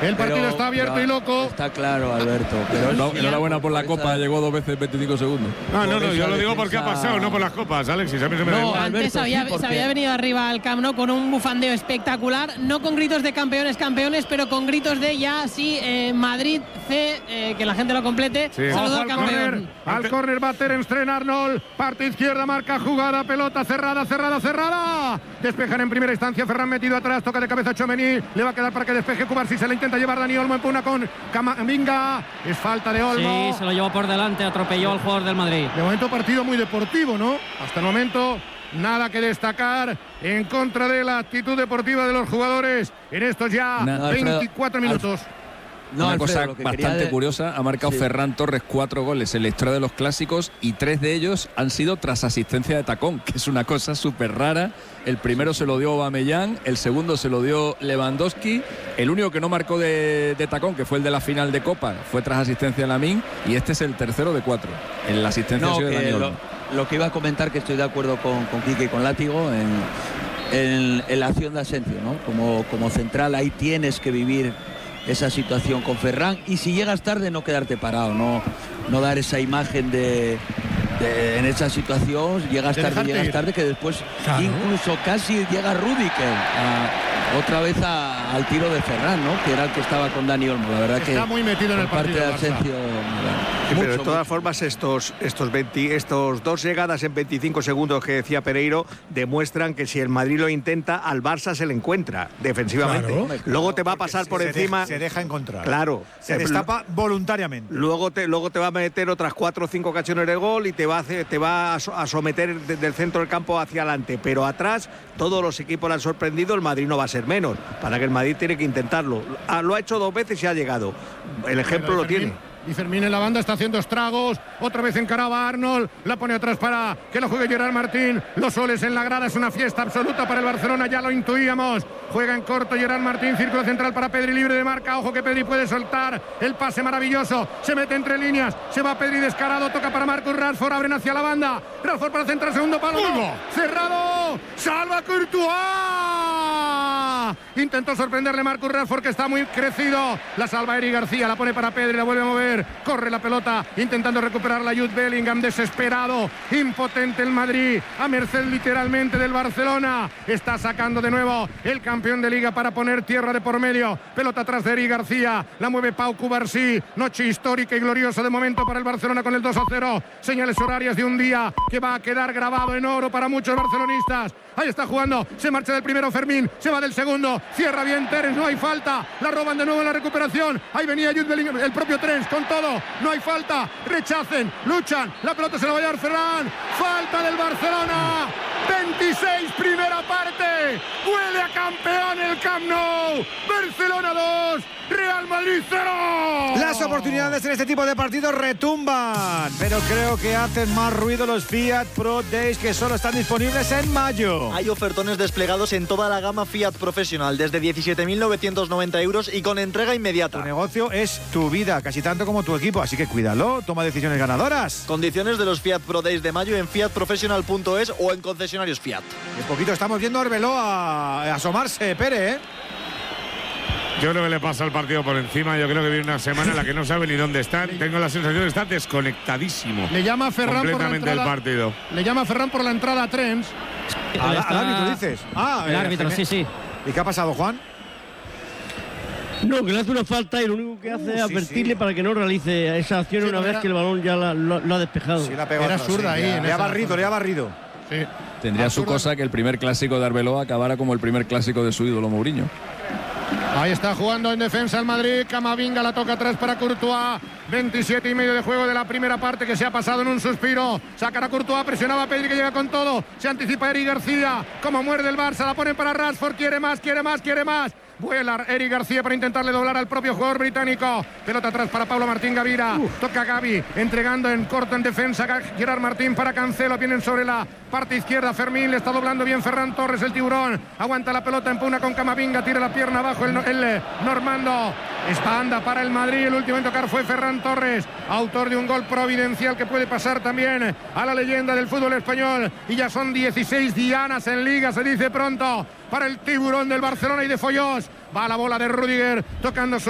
El partido está abierto y loco. Está claro, Alberto. Pero enhorabuena por la Copa, llegó 2 veces 25 segundos. No, yo lo digo porque ha pasado, no por las copas, Alexis. A mí se me no, da antes Alberto, se había venido arriba al Camp Nou con un bufandeo espectacular, no con gritos de campeones, pero con gritos de ya, sí, Madrid C, que la gente lo complete. Sí. Saludo al campeón. Al córner va Ter Arnold, parte izquierda, marca jugada, pelota cerrada. Despejan en primera instancia, Ferran metido atrás, toca de cabeza Tchouaméni, le va a quedar para que despeje Cubarsí, se le intenta llevar Dani Olmo, empuna con Camavinga, es falta de Olmo. Sí, se lo llevó por delante, atropelló al jugador del Madrid. De momento partido muy deportivo, ¿no? Hasta el momento nada que destacar en contra de la actitud deportiva de los jugadores en estos ya 24 minutos. Una cosa bastante curiosa, ha marcado Ferran Torres 4 goles en la historia de los clásicos y 3 de ellos han sido tras asistencia de tacón, que es una cosa súper rara. El primero se lo dio Aubameyang, el segundo se lo dio Lewandowski, el único que no marcó de tacón, que fue el de la final de Copa, fue tras asistencia de Lamine, y este es el tercero de 4 en la asistencia de Dani Olmo. Lo que iba a comentar, que estoy de acuerdo con Quique y con Látigo en la acción de Asensio, ¿no? Como central ahí tienes que vivir esa situación con Ferran, y si llegas tarde no quedarte parado, no dar esa imagen de en esa situación, llegas tarde, que después incluso casi llega Rüdiger otra vez al tiro de Ferran, ¿no? Que era el que estaba con Dani Olmo. La verdad que está muy metido en el partido de Asensio. Pero de todas formas estos 2 llegadas en 25 segundos que decía Pereiro demuestran que si el Madrid lo intenta, al Barça se le encuentra defensivamente. Claro. Luego te va a pasar por encima. Se deja encontrar. Claro. Se destapa voluntariamente. Luego te va a meter otras 4 o 5 ocasiones de gol y te va a someter del centro del campo hacia adelante. Pero atrás todos los equipos le han sorprendido, el Madrid no va a ser menos. Para que el Madrid tiene que intentarlo. Lo ha hecho 2 veces y ha llegado. El ejemplo lo tiene. Y Fermín en la banda está haciendo estragos. Otra vez encaraba a Arnold. La pone atrás para que lo juegue Gerard Martín. Los soles en la grada. Es una fiesta absoluta para el Barcelona. Ya lo intuíamos. Juega en corto Gerard Martín. Círculo central para Pedri, libre de marca. Ojo que Pedri puede soltar. El pase maravilloso. Se mete entre líneas. Se va Pedri descarado. Toca para Marcus Rashford. Abren hacia la banda. Rashford para centrar. Segundo palo. Cerrado. Salva Courtois. Intentó sorprenderle Marcus Rashford, que está muy crecido. La salva Eric García. La pone para Pedri. La vuelve a mover. Corre la pelota intentando recuperar la Jude Bellingham, desesperado, impotente el Madrid, a merced literalmente del Barcelona. Está sacando de nuevo el campeón de Liga para poner tierra de por medio. Pelota atrás de Eric García, la mueve Pau Cubarsí. Noche histórica y gloriosa de momento para el Barcelona con el 2-0. Señales horarias de un día que va a quedar grabado en oro para muchos barcelonistas. Ahí está jugando, se marcha del primero Fermín, se va del segundo, cierra bien Terence, no hay falta, la roban de nuevo en la recuperación. Ahí venía Jude Bellingham, el propio Terence con todo, no hay falta, rechacen, luchan, la pelota se la va a llevar Ferran, falta del Barcelona, 26 primera parte, huele a campeón el Camp Nou, Barcelona 2, Real Madrid 0. Las oportunidades en este tipo de partidos retumban, pero creo que hacen más ruido los Fiat Pro Days, que solo están disponibles en mayo. Hay ofertones desplegados en toda la gama Fiat Professional, desde 17.990 euros y con entrega inmediata. Tu negocio es tu vida, casi tanto como tu equipo, así que cuídalo, toma decisiones ganadoras. Condiciones de los Fiat Pro Days de mayo en fiatprofessional.es o en concesionarios Fiat. En poquito estamos viendo a Arbeloa a asomarse, Pere, ¿eh? Yo creo que le pasa el partido por encima. Yo creo que viene una semana en la que no sabe ni dónde está. Tengo la sensación de que está desconectadísimo. Le llama a Ferran completamente por la entrada, el partido. Le llama a Ferran por la entrada a Trens. Al árbitro dices. El árbitro, sí. ¿Y qué ha pasado, Juan? No, que le hace una falta y lo único que hace es advertirle para que no realice esa acción una vez que el balón ya lo ha despejado. Sí, la era zurda ahí. Le ha barrido. Sí. Tendría su cosa que el primer clásico de Arbeloa acabara como el primer clásico de su ídolo Mourinho. Ahí está jugando en defensa el Madrid. Camavinga la toca atrás para Courtois. 27 y medio de juego de la primera parte que se ha pasado en un suspiro. Sacará Courtois, presionaba a Pedri que llega con todo. Se anticipa Eric García. Como muerde el Barça, la ponen para Rashford. Quiere más. Vuela Eric García para intentarle doblar al propio jugador británico. Pelota atrás para Pablo Martín Gavira. Toca Gavi, entregando en corto en defensa. Gerard Martín para Cancelo. Vienen sobre la parte izquierda. Fermín le está doblando bien Ferran Torres, el tiburón. Aguanta la pelota, empuna con Camavinga. Tira la pierna abajo el Normando. Esta para el Madrid. El último en tocar fue Ferran Torres, autor de un gol providencial que puede pasar también a la leyenda del fútbol español. Y ya son 16 dianas en Liga, se dice pronto, para el tiburón del Barcelona y de Follós. Va la bola de Rüdiger tocando